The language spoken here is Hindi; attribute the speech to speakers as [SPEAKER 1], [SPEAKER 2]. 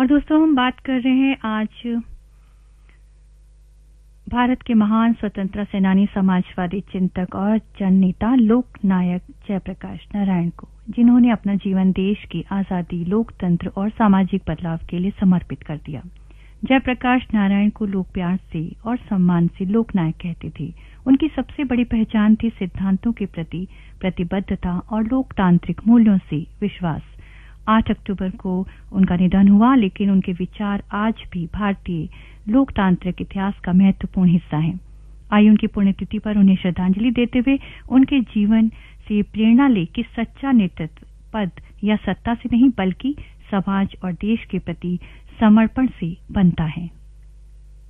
[SPEAKER 1] और दोस्तों, हम बात कर रहे हैं आज भारत के महान स्वतंत्रता सेनानी, समाजवादी चिंतक और जननेता लोकनायक जयप्रकाश नारायण को, जिन्होंने अपना जीवन देश की आजादी, लोकतंत्र और सामाजिक बदलाव के लिए समर्पित कर दिया। जयप्रकाश नारायण को लोग प्यार से और सम्मान से लोकनायक कहते थे। उनकी सबसे बड़ी पहचान थी सिद्धांतों के प्रति प्रतिबद्धता और लोकतांत्रिक मूल्यों से विश्वास। 8 अक्टूबर को उनका निधन हुआ, लेकिन उनके विचार आज भी भारतीय लोकतांत्रिक इतिहास का महत्वपूर्ण हिस्सा हैं। आइए उनकी पुण्यतिथि पर उन्हें श्रद्धांजलि देते हुए उनके जीवन से प्रेरणा ले कि सच्चा नेतृत्व पद या सत्ता से नहीं, बल्कि समाज और देश के प्रति समर्पण से बनता है।